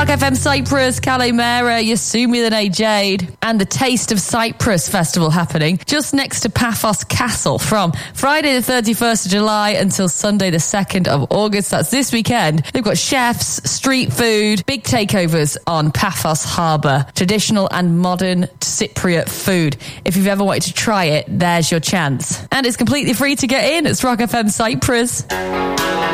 Rock FM Cyprus, Kalimera, Yasumi the Nay Jade, and the Taste of Cyprus Festival happening just next to Paphos Castle from Friday the 31st of July until Sunday the 2nd of August. That's this weekend. They've got chefs, street food, big takeovers on Paphos Harbour, traditional and modern Cypriot food. If you've ever wanted to try it, there's your chance. And it's completely free to get in. It's Rock FM Cyprus.